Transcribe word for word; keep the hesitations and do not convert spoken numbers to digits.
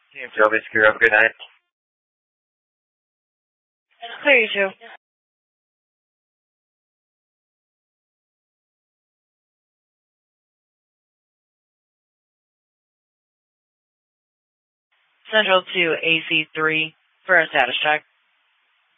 Team Shelby Secure, have a good night. Clear you two. Central to A C three for a status check.